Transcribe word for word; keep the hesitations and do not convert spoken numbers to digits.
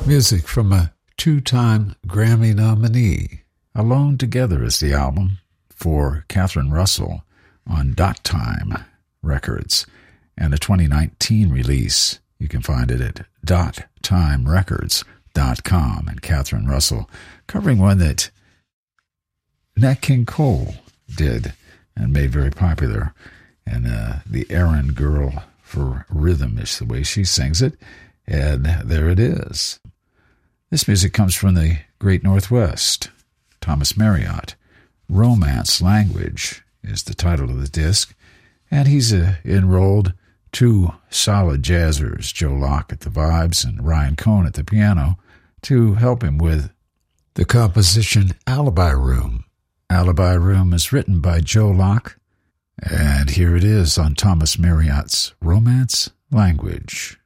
Music from a two-time Grammy nominee. Alone Together is the album for Catherine Russell on Dot Time Records, and a twenty nineteen release. You can find it at dot time records dot com. And Catherine Russell covering one that Nat King Cole did and made very popular. And uh, the Errand Girl for Rhythm is the way she sings it. And there it is. This music comes from the Great Northwest. Thomas Marriott. Romance Language is the title of the disc. And he's uh, enrolled two solid jazzers, Joe Locke at the vibes and Ryan Cohn at the piano, to help him with the composition Alibi Room. Alibi Room is written by Joe Locke, and here it is on Thomas Marriott's Romance Language.